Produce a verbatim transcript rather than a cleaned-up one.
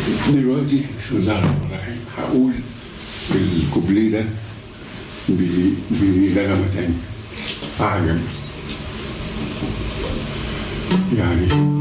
دلوقتي بسم الله الرحمن الرحيم هقول الكوبليه ده ب- بنغمة تانية أعجب يعني.